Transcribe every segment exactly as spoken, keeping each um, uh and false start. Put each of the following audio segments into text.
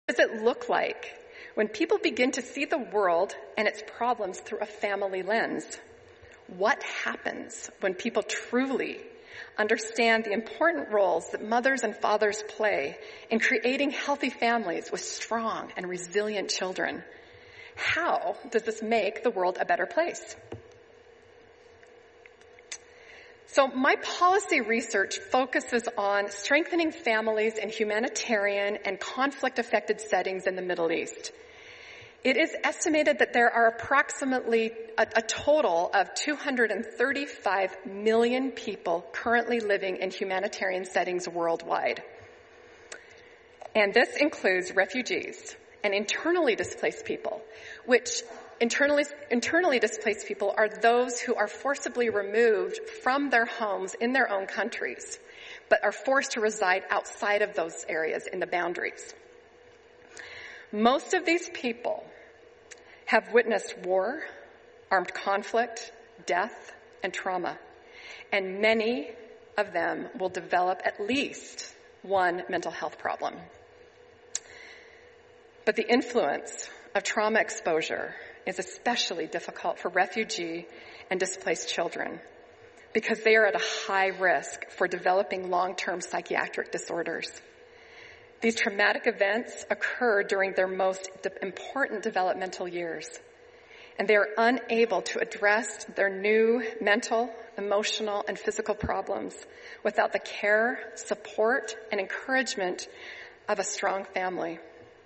does it look like when people begin to see the world and its problems through a family lens? What happens when people truly understand the important roles that mothers and fathers play in creating healthy families with strong and resilient children? How does this make the world a better place? So my policy research focuses on strengthening families in humanitarian and conflict-affected settings in the Middle East. It is estimated that there are approximately a, a total of two hundred thirty-five million people currently living in humanitarian settings worldwide. And this includes refugees and internally displaced people, which internally, internally displaced people are those who are forcibly removed from their homes in their own countries, but are forced to reside outside of those areas in the boundaries. Most of these people have witnessed war, armed conflict, death, and trauma, and many of them will develop at least one mental health problem. But the influence of trauma exposure is especially difficult for refugee and displaced children because they are at a high risk for developing long-term psychiatric disorders. These traumatic events occur during their most de- important developmental years, and they are unable to address their new mental, emotional, and physical problems without the care, support, and encouragement of a strong family.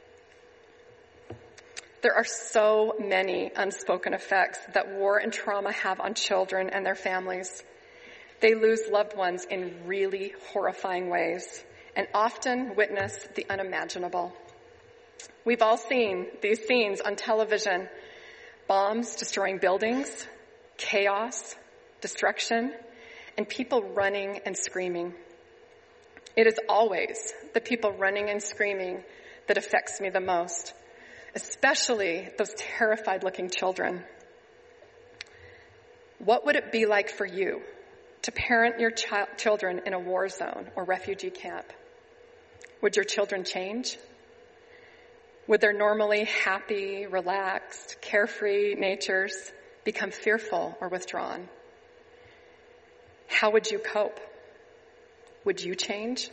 There are so many unspoken effects that war and trauma have on children and their families. They lose loved ones in really horrifying ways and often witness the unimaginable. We've all seen these scenes on television: bombs destroying buildings, chaos, destruction, and people running and screaming. It is always the people running and screaming that affects me the most, especially those terrified-looking children. What would it be like for you to parent your child, children in a war zone or refugee camp? Would your children change? Would their normally happy, relaxed, carefree natures become fearful or withdrawn? How would you cope? Would you change?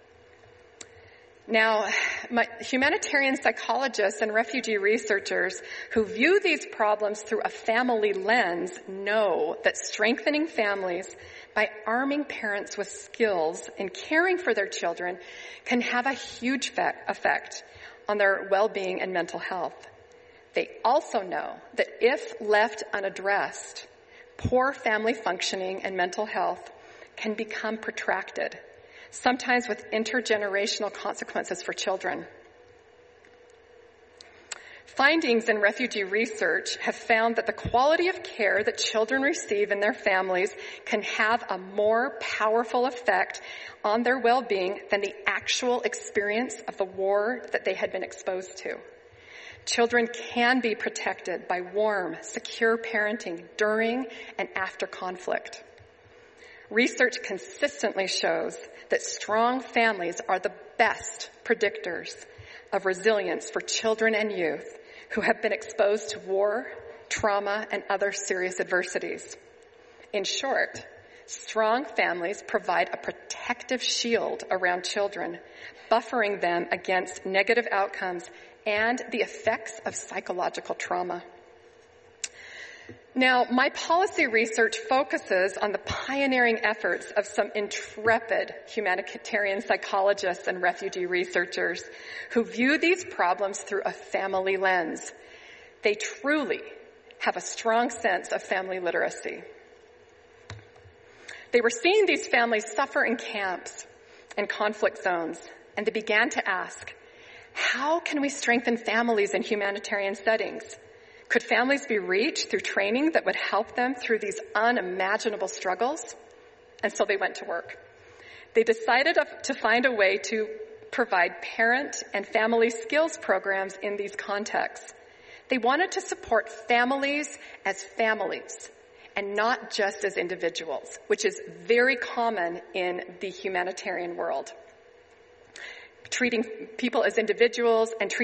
Now, my humanitarian psychologists and refugee researchers who view these problems through a family lens know that strengthening families by arming parents with skills in caring for their children can have a huge effect on their well-being and mental health. They also know that if left unaddressed, poor family functioning and mental health can become protracted, sometimes with intergenerational consequences for children. Findings in refugee research have found that the quality of care that children receive in their families can have a more powerful effect on their well-being than the actual experience of the war that they had been exposed to. Children can be protected by warm, secure parenting during and after conflict. Research consistently shows that strong families are the best predictors of resilience for children and youth who have been exposed to war, trauma, and other serious adversities. In short, strong families provide a protective shield around children, buffering them against negative outcomes and the effects of psychological trauma. Now, my policy research focuses on the pioneering efforts of some intrepid humanitarian psychologists and refugee researchers who view these problems through a family lens. They truly have a strong sense of family literacy. They were seeing these families suffer in camps and conflict zones, and they began to ask, how can we strengthen families in humanitarian settings? Could families be reached through training that would help them through these unimaginable struggles? And so they went to work. They decided to find a way to provide parent and family skills programs in these contexts. They wanted to support families as families and not just as individuals, which is very common in the humanitarian world. Treating people as individuals and treating